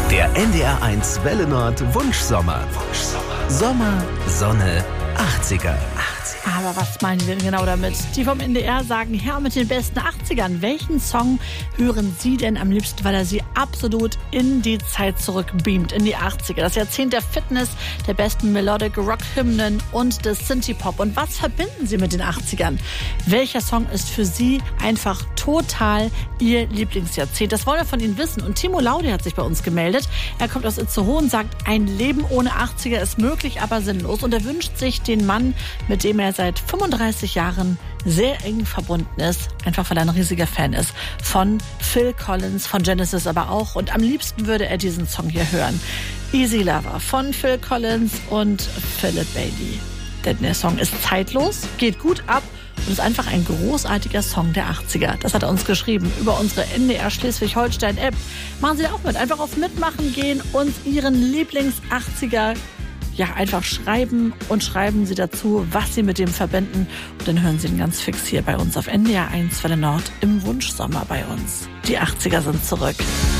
Der NDR1 Welle Nord Wunschsommer. Sommer, Sonne, 80er. Aber was meinen wir denn genau damit? Die vom NDR sagen, her mit den besten 80ern. Welchen Song hören Sie denn am liebsten, weil er Sie absolut in die Zeit zurückbeamt, in die 80er? Das Jahrzehnt der Fitness, der besten Melodic Rock-Hymnen und des Synthie-Pop. Und was verbinden Sie mit den 80ern? Welcher Song ist für Sie einfach total Ihr Lieblingsjahrzehnt? Das wollen wir von Ihnen wissen. Und Timo Laudi hat sich bei uns gemeldet. Er kommt aus Itzehoe und sagt, ein Leben ohne 80er ist möglich, aber sinnlos. Und er wünscht sich den Mann, mit dem er seit 35 Jahren sehr eng verbunden ist, einfach weil er ein riesiger Fan ist, von Phil Collins, von Genesis aber auch. Und am liebsten würde er diesen Song hier hören. Easy Lover von Phil Collins und Philip Bailey. Denn der Song ist zeitlos, geht gut ab und ist einfach ein großartiger Song der 80er. Das hat er uns geschrieben über unsere NDR Schleswig-Holstein-App. Machen Sie auch mit. Einfach auf Mitmachen gehen und Ihren Lieblings-80er einfach schreiben und schreiben Sie dazu, was Sie mit dem verbinden. Und dann hören Sie ihn ganz fix hier bei uns auf NDR1 Welle Nord im Wunschsommer bei uns. Die 80er sind zurück.